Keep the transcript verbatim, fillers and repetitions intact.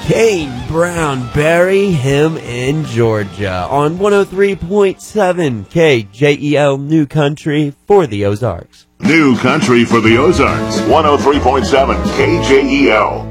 Kane Brown, bury him in Georgia on one oh three point seven K J E L New Country for the Ozarks. New Country for the Ozarks, one oh three point seven K J E L.